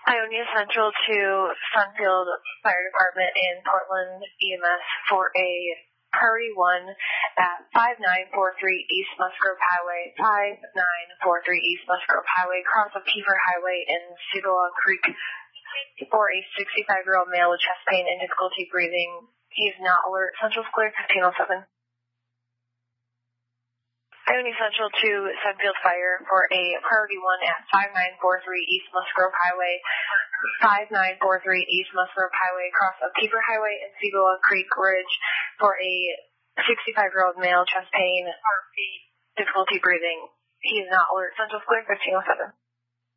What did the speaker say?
Ionia Central to Sunfield Fire Department in Portland EMS for a priority 1 at 5943 East Musgrove Highway, 5943 East Musgrove Highway, cross of Kiefer Highway in Cibola Creek for a 65-year-old male with chest pain and difficulty breathing. He is not alert. Central's clear, 1507. Ionia Central to Sunfield Fire for a priority 1 at 5943 East Musgrove Highway, 5943 East Musgrove Highway, cross of Kiefer Highway and Cibola Creek Ridge for a 65-year-old male, chest pain, difficulty breathing. He is not alert. Central's clear, 1507.